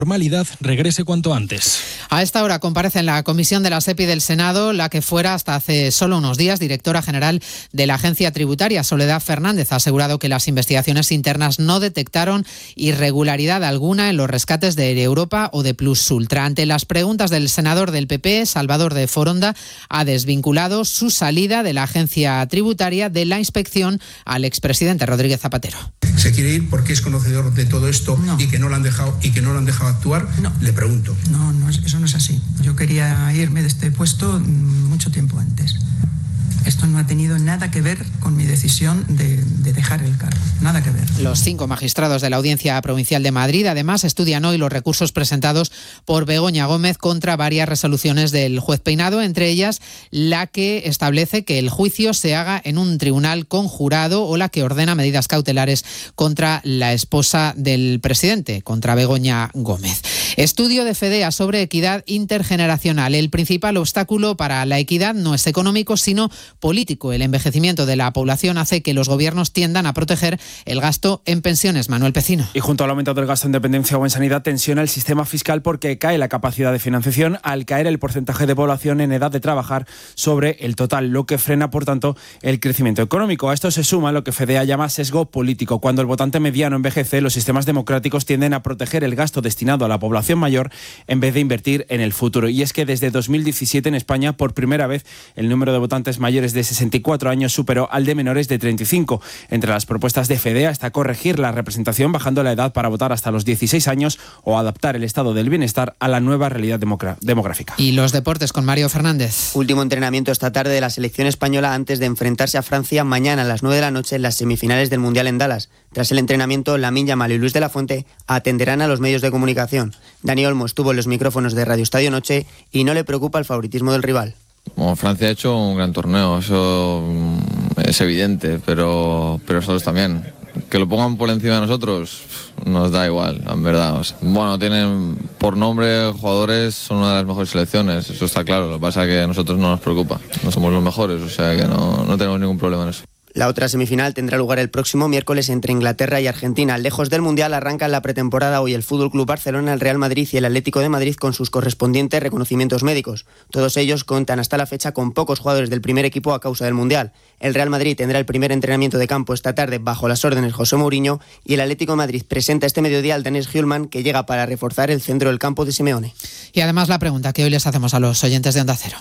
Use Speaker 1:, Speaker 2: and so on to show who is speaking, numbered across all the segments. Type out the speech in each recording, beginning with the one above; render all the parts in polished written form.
Speaker 1: normalidad regrese cuanto antes.
Speaker 2: A esta hora comparece en la comisión de la SEPI del Senado la que fuera hasta hace solo unos días directora general de la Agencia Tributaria, Soledad Fernández. Ha asegurado que las investigaciones internas no detectaron irregularidad alguna en los rescates de Air Europa o de Plus Ultra. Ante las preguntas del senador del PP, Salvador de Foronda, ha desvinculado su salida de la Agencia Tributaria de la inspección al expresidente Rodríguez Zapatero.
Speaker 3: ¿Se quiere ir porque es conocedor de todo esto y que no lo han dejado actuar?
Speaker 4: No.
Speaker 3: Le pregunto.
Speaker 4: No, eso no es así. Yo quería irme de este puesto mucho tiempo antes. Esto no ha tenido nada que ver con mi decisión de dejar el cargo. Nada que ver.
Speaker 2: Los 5 magistrados de la Audiencia Provincial de Madrid, además, estudian hoy los recursos presentados por Begoña Gómez contra varias resoluciones del juez Peinado, entre ellas la que establece que el juicio se haga en un tribunal conjurado o la que ordena medidas cautelares contra la esposa del presidente, contra Begoña Gómez. Estudio de FEDEA sobre equidad intergeneracional. El principal obstáculo para la equidad no es económico, sino político. El envejecimiento de la población hace que los gobiernos tiendan a proteger el gasto en pensiones. Manuel Pecino.
Speaker 5: Y junto al aumento del gasto en dependencia o en sanidad, tensiona el sistema fiscal porque cae la capacidad de financiación al caer el porcentaje de población en edad de trabajar sobre el total, lo que frena, por tanto, el crecimiento económico. A esto se suma lo que FEDEA llama sesgo político. Cuando el votante mediano envejece, los sistemas democráticos tienden a proteger el gasto destinado a la población mayor en vez de invertir en el futuro. Y es que desde 2017 en España, por primera vez, el número de votantes mayores de 64 años superó al de menores de 35. Entre las propuestas de FEDEA está corregir la representación bajando la edad para votar hasta los 16 años o adaptar el estado del bienestar a la nueva realidad demográfica.
Speaker 2: Y los deportes con Mario Fernández.
Speaker 6: Último entrenamiento esta tarde de la selección española antes de enfrentarse a Francia mañana a las 9 de la noche en las semifinales del Mundial en Dallas. Tras el entrenamiento, Lamine Yamal y Luis de la Fuente atenderán a los medios de comunicación. Dani Olmo estuvo en los micrófonos de Radio Estadio Noche y no le preocupa el favoritismo del rival.
Speaker 7: Bueno, Francia ha hecho un gran torneo, eso es evidente, pero nosotros también. Que lo pongan por encima de nosotros nos da igual, en verdad. O sea, bueno, tienen por nombre jugadores, son una de las mejores selecciones, eso está claro. Lo que pasa es que a nosotros no nos preocupa, no somos los mejores, o sea que no tenemos ningún problema en eso.
Speaker 6: La otra semifinal tendrá lugar el próximo miércoles entre Inglaterra y Argentina. Lejos del Mundial arrancan la pretemporada hoy el Fútbol Club Barcelona, el Real Madrid y el Atlético de Madrid con sus correspondientes reconocimientos médicos. Todos ellos cuentan hasta la fecha con pocos jugadores del primer equipo a causa del Mundial. El Real Madrid tendrá el primer entrenamiento de campo esta tarde bajo las órdenes de José Mourinho y el Atlético de Madrid presenta este mediodía al danés Hjulman, que llega para reforzar el centro del campo de Simeone.
Speaker 2: Y además la pregunta que hoy les hacemos a los oyentes de Onda Cero.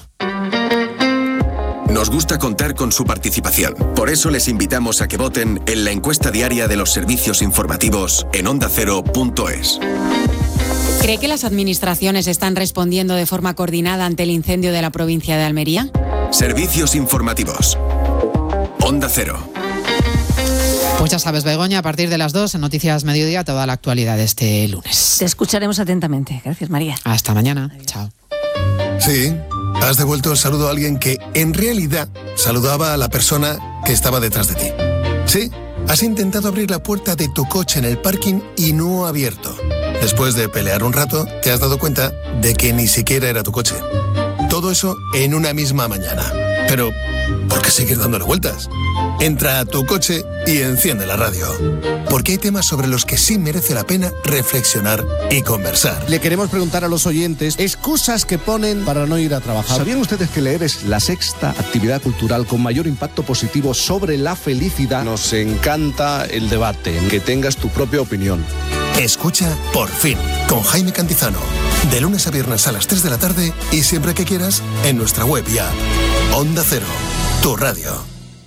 Speaker 8: Nos gusta contar con su participación. Por eso les invitamos a que voten en la encuesta diaria de los servicios informativos en ondacero.es.
Speaker 9: ¿Cree que las administraciones están respondiendo de forma coordinada ante el incendio de la provincia de Almería?
Speaker 8: Servicios informativos. Onda Cero.
Speaker 2: Pues ya sabes, Begoña, a partir de las 2 en Noticias Mediodía, toda la actualidad de este lunes.
Speaker 9: Te escucharemos atentamente. Gracias, María.
Speaker 2: Hasta mañana.
Speaker 9: Adiós.
Speaker 2: Chao.
Speaker 10: Sí, has devuelto el saludo a alguien que en realidad saludaba a la persona que estaba detrás de ti. Sí, has intentado abrir la puerta de tu coche en el parking y no ha abierto. Después de pelear un rato, te has dado cuenta de que ni siquiera era tu coche. Todo eso en una misma mañana. Pero, ¿por qué seguir dándole vueltas? Entra a tu coche y enciende la radio. Porque hay temas sobre los que sí merece la pena reflexionar y conversar.
Speaker 11: Le queremos preguntar a los oyentes excusas que ponen para no ir a trabajar. ¿Sabían ustedes que leer es la sexta actividad cultural con mayor impacto positivo sobre la felicidad? Nos encanta el debate, que tengas tu propia opinión.
Speaker 10: Escucha Por Fin, con Jaime Cantizano. De lunes a viernes a las 3 de la tarde y siempre que quieras en nuestra web y app. Onda Cero, tu radio.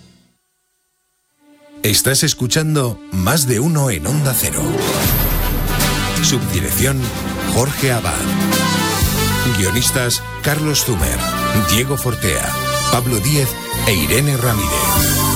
Speaker 8: Estás escuchando Más de Uno en Onda Cero. Subdirección Jorge Abad. Guionistas Carlos Zumer, Diego Fortea, Pablo Díez e Irene Ramírez.